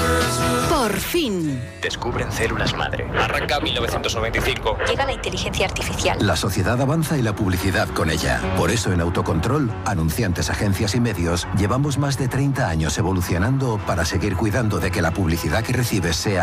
Por fin. Descubren células madre. Arranca 1995. Llega la inteligencia artificial. La sociedad avanza y la publicidad con ella. Por eso en Autocontrol, anunciantes, agencias y medios, llevamos más de 30 años evolucionando para seguir cuidando de que la publicidad que recibes sea